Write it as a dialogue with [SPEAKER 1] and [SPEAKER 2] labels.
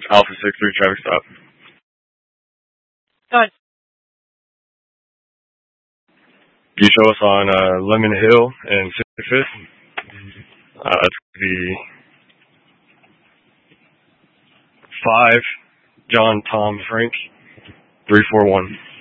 [SPEAKER 1] Alpha 63 traffic stop.
[SPEAKER 2] Good.
[SPEAKER 1] You show us on Lemon Hill and 65th. That's the 5 John Tom Frank 341.